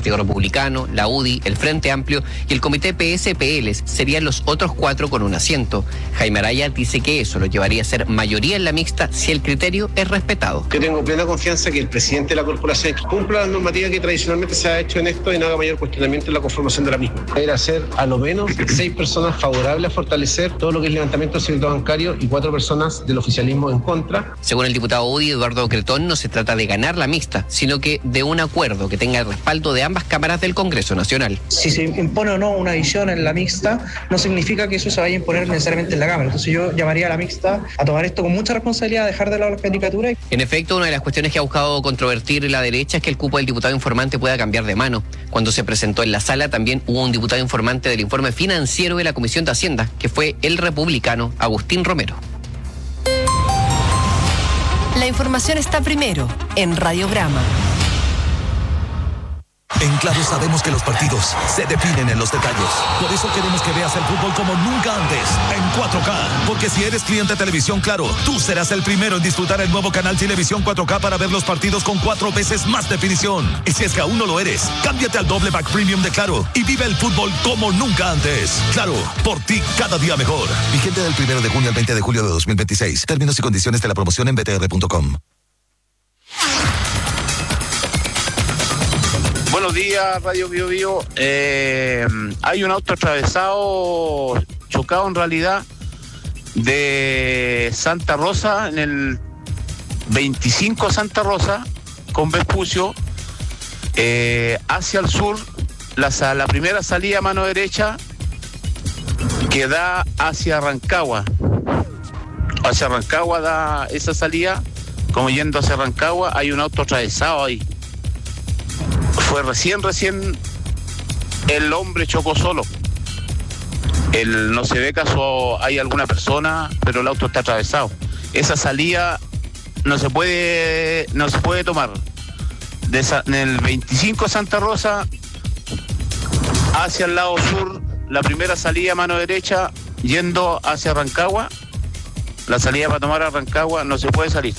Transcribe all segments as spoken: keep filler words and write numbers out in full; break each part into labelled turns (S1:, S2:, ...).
S1: Partido Republicano, la U D I, el Frente Amplio y el Comité P S P L serían los otros cuatro con un asiento. Jaime Araya dice que eso lo llevaría a ser mayoría en la mixta si el criterio es respetado.
S2: Yo tengo plena confianza que el presidente de la corporación cumpla la normativa que tradicionalmente se ha hecho en esto y no haga mayor cuestionamiento en la conformación de la misma. Era ser a lo menos seis personas favorables a fortalecer todo lo que es levantamiento del secreto bancario y cuatro personas del oficialismo en contra.
S1: Según el diputado U D I, Eduardo Cretón, no se trata de ganar la mixta, sino que de un acuerdo que tenga el respaldo de ambas cámaras del Congreso Nacional.
S3: Si se impone o no una visión en la mixta, no significa que eso se vaya a imponer necesariamente en la Cámara. Entonces yo llamaría a la mixta a tomar esto con mucha responsabilidad, a dejar de lado las caricaturas.
S1: En efecto, una de las cuestiones que ha buscado controvertir la derecha es que el cupo del diputado informante pueda cambiar de mano. Cuando se presentó en la sala también hubo un diputado informante del informe financiero de la Comisión de Hacienda, que fue el republicano Agustín Romero.
S4: La información está primero en Radiograma.
S5: En Claro sabemos que los partidos se definen en los detalles. Por eso queremos que veas el fútbol como nunca antes, en cuatro K. Porque si eres cliente de Televisión Claro, tú serás el primero en disfrutar el nuevo canal Televisión cuatro K para ver los partidos con cuatro veces más definición. Y si es que aún no lo eres, cámbiate al doble pack premium de Claro y vive el fútbol como nunca antes. Claro, por ti cada día mejor. Vigente del primero de junio al veinte de julio de dos mil veintiséis. Términos y condiciones de la promoción en b t r punto com.
S6: Buenos días, Radio Bio Bio. Eh, hay un auto atravesado, chocado en realidad, de Santa Rosa, en el veinticinco Santa Rosa, con Vespucio, eh, hacia el sur, la, la primera salida a mano derecha, que da hacia Rancagua. Hacia Rancagua da esa salida, como yendo hacia Rancagua, hay un auto atravesado ahí. Fue recién, recién el hombre chocó solo. El, no se ve caso hay alguna persona, pero el auto está atravesado. Esa salida no se puede, no se puede tomar. De esa, en el veinticinco Santa Rosa, hacia el lado sur, la primera salida a mano derecha, yendo hacia Rancagua. La salida para tomar a Rancagua no se puede salir.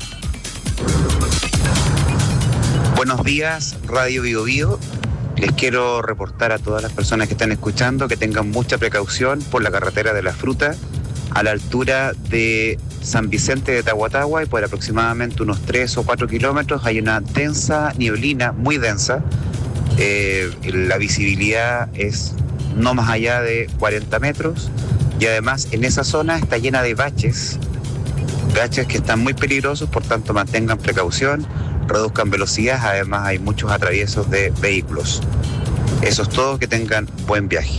S7: Buenos días, Radio Bio Bio. Les quiero reportar a todas las personas que están escuchando que tengan mucha precaución por la carretera de la Fruta, a la altura de San Vicente de Tahuatahua, y por aproximadamente unos tres o cuatro kilómetros hay una densa nieblina, muy densa. Eh, la visibilidad es no más allá de cuarenta metros, y además en esa zona está llena de baches, baches que están muy peligrosos, por tanto mantengan precaución, reduzcan velocidad, además hay muchos atraviesos de vehículos. Eso es todo, que tengan buen viaje.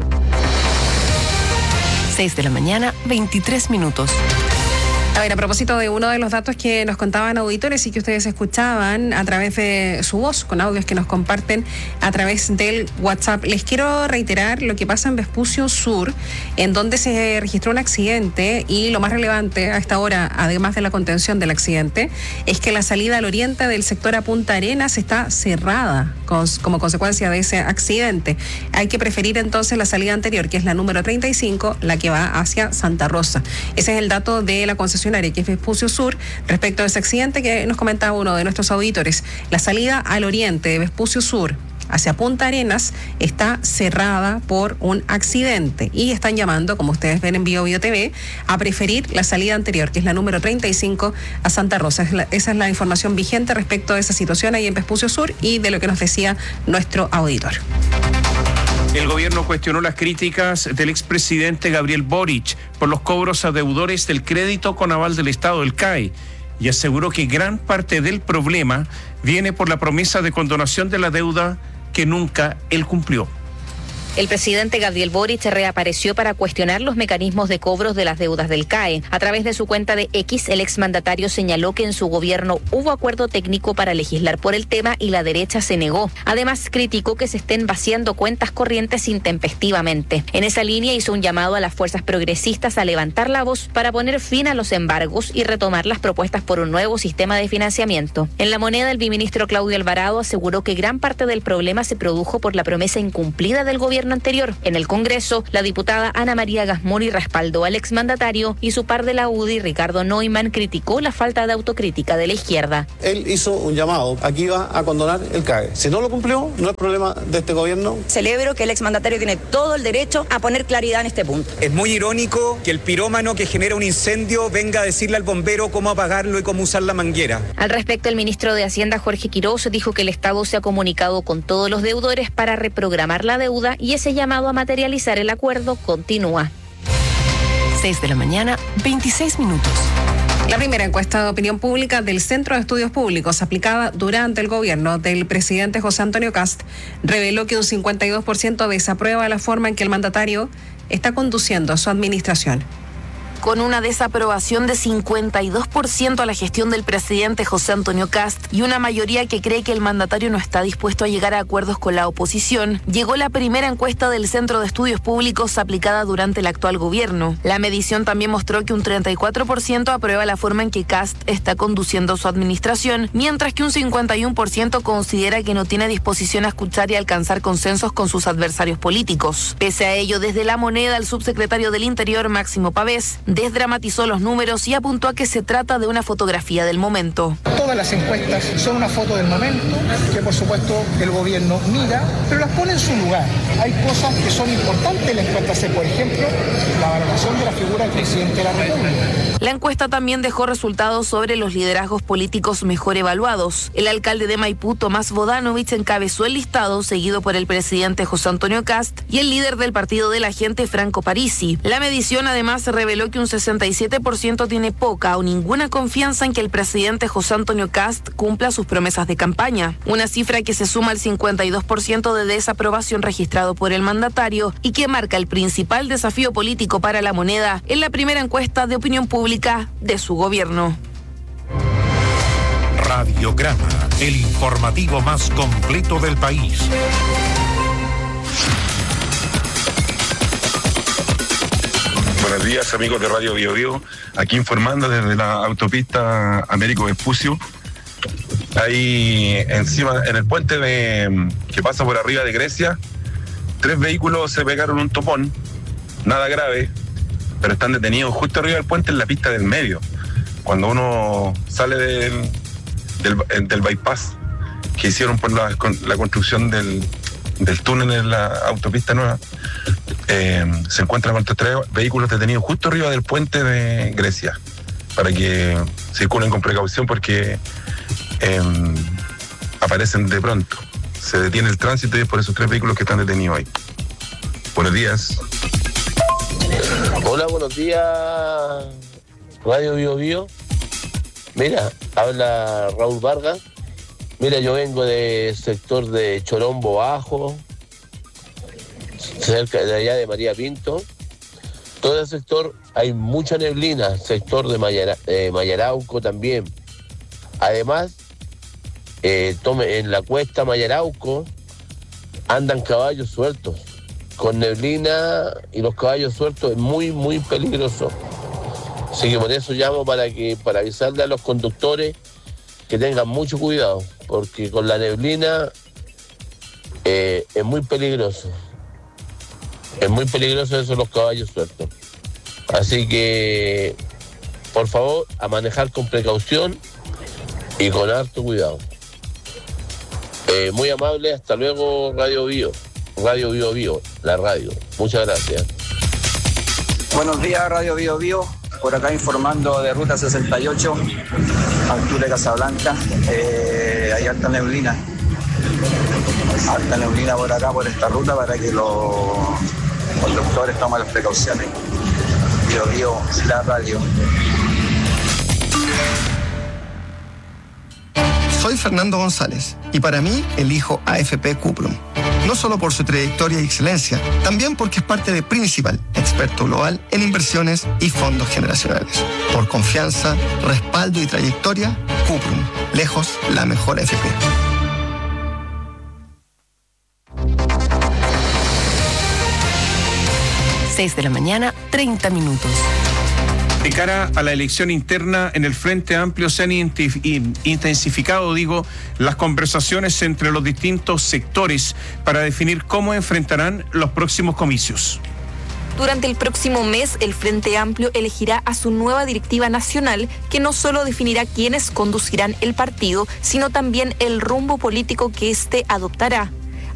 S4: seis de la mañana, veintitrés minutos.
S8: A ver, a propósito de uno de los datos que nos contaban auditores y que ustedes escuchaban a través de su voz, con audios que nos comparten a través del WhatsApp, les quiero reiterar lo que pasa en Vespucio Sur, en donde se registró un accidente, y lo más relevante a esta hora, además de la contención del accidente, es que la salida al oriente del sector a Punta Arenas está cerrada con, como consecuencia de ese accidente. Hay que preferir entonces la salida anterior, que es la número treinta y cinco, la que va hacia Santa Rosa. Ese es el dato de la concesión que es Vespucio Sur, respecto a ese accidente que nos comentaba uno de nuestros auditores. La salida al oriente de Vespucio Sur hacia Punta Arenas está cerrada por un accidente, y están llamando, como ustedes ven en Bio Bio T V, a preferir la salida anterior, que es la número treinta y cinco, a Santa Rosa. Es la, esa es la información vigente respecto a esa situación ahí en Vespucio Sur y de lo que nos decía nuestro auditor.
S9: El gobierno cuestionó las críticas del expresidente Gabriel Boric por los cobros a deudores del crédito con aval del Estado, el C A E, y aseguró que gran parte del problema viene por la promesa de condonación de la deuda que nunca él cumplió.
S10: El presidente Gabriel Boric reapareció para cuestionar los mecanismos de cobros de las deudas del C A E. A través de su cuenta de X, el exmandatario señaló que en su gobierno hubo acuerdo técnico para legislar por el tema y la derecha se negó. Además, criticó que se estén vaciando cuentas corrientes intempestivamente. En esa línea hizo un llamado a las fuerzas progresistas a levantar la voz para poner fin a los embargos y retomar las propuestas por un nuevo sistema de financiamiento. En La Moneda, el viceministro Claudio Alvarado aseguró que gran parte del problema se produjo por la promesa incumplida del gobierno gobierno anterior. En el Congreso, la diputada Ana María Gasmuri respaldó al exmandatario y su par de la U D I, Ricardo Neumann, criticó la falta de autocrítica de la izquierda.
S11: Él hizo un llamado, aquí va a condonar el C A E. Si no lo cumplió, no es problema de este gobierno.
S12: Celebro que el exmandatario tiene todo el derecho a poner claridad en este punto.
S13: Es muy irónico que el pirómano que genera un incendio venga a decirle al bombero cómo apagarlo y cómo usar la manguera.
S10: Al respecto, el ministro de Hacienda, Jorge Quiroz, dijo que el Estado se ha comunicado con todos los deudores para reprogramar la deuda y ese llamado a materializar el acuerdo continúa.
S4: seis de la mañana, veintiséis minutos.
S8: La primera encuesta de opinión pública del Centro de Estudios Públicos aplicada durante el gobierno del presidente José Antonio Kast reveló que un cincuenta y dos por ciento desaprueba la forma en que el mandatario está conduciendo su administración.
S14: Con una desaprobación de cincuenta y dos por ciento a la gestión del presidente José Antonio Kast y una mayoría que cree que el mandatario no está dispuesto a llegar a acuerdos con la oposición, llegó la primera encuesta del Centro de Estudios Públicos aplicada durante el actual gobierno. La medición también mostró que un treinta y cuatro por ciento aprueba la forma en que Kast está conduciendo su administración, mientras que un cincuenta y uno por ciento considera que no tiene disposición a escuchar y alcanzar consensos con sus adversarios políticos. Pese a ello, desde La Moneda, el subsecretario del Interior, Máximo Pavés, desdramatizó los números y apuntó a que se trata de una fotografía del momento.
S15: Todas las encuestas son una foto del momento, que por supuesto el gobierno mira, pero las pone en su lugar. Hay cosas que son importantes en la encuesta, por ejemplo, la valoración de la figura del presidente de la República.
S14: La encuesta también dejó resultados sobre los liderazgos políticos mejor evaluados. El alcalde de Maipú, Tomás Bodanovich, encabezó el listado, seguido por el presidente José Antonio Kast y el líder del Partido de la Gente, Franco Parisi. La medición además reveló que un sesenta y siete por ciento tiene poca o ninguna confianza en que el presidente José Antonio Kast cumpla sus promesas de campaña, una cifra que se suma al cincuenta y dos por ciento de desaprobación registrado por el mandatario y que marca el principal desafío político para La Moneda en la primera encuesta de opinión pública de su gobierno.
S16: Radiograma, el informativo más completo del país.
S17: Buenos días, amigos de Radio Bio Bio, aquí informando desde la autopista Américo Vespucio. Ahí encima, en el puente de, que pasa por arriba de Grecia, tres vehículos se pegaron un topón, nada grave, pero están detenidos justo arriba del puente en la pista del medio. Cuando uno sale del, del, del bypass que hicieron por la, la construcción del, del túnel en la autopista nueva, Eh, se encuentran con estos tres vehículos detenidos justo arriba del puente de Grecia, para que circulen con precaución porque eh, aparecen de pronto, se detiene el tránsito y es por esos tres vehículos que están detenidos ahí. Buenos días.
S18: Hola, buenos días, Radio Bio Bio. Mira, habla Raúl Vargas. Mira, yo vengo del sector de Chorombo Bajo, cerca de allá de María Pinto. Todo el sector hay mucha neblina, sector de Mayara, eh, Mayarauco también. Además, eh, tome, en la cuesta Mayarauco andan caballos sueltos. Con neblina y los caballos sueltos es muy, muy peligroso. Así que por eso llamo para que para avisarle a los conductores que tengan mucho cuidado, porque con la neblina eh, es muy peligroso. Es muy peligroso eso, los caballos sueltos. Así que, por favor, a manejar con precaución y con harto cuidado. Eh, muy amable, hasta luego, Radio Bio. Radio Bio Bio, la radio. Muchas gracias.
S19: Buenos días, Radio Bio Bio. Por acá informando de Ruta sesenta y ocho, altura de Casablanca. Eh, hay alta neblina. Alta neblina por acá, por esta ruta, para que los conductores tomen las precauciones. Bio Bio, la radio.
S20: Soy Fernando González y para mí elijo A F P Cuprum. No solo por su trayectoria y excelencia, también porque es parte de Principal, experto global en inversiones y fondos generacionales. Por confianza, respaldo y trayectoria, Cuprum, lejos la mejor A F P.
S4: seis de la mañana, treinta minutos.
S9: De cara a la elección interna en el Frente Amplio se han intensificado, digo, las conversaciones entre los distintos sectores para definir cómo enfrentarán los próximos comicios.
S14: Durante el próximo mes, el Frente Amplio elegirá a su nueva directiva nacional, que no solo definirá quiénes conducirán el partido, sino también el rumbo político que éste adoptará.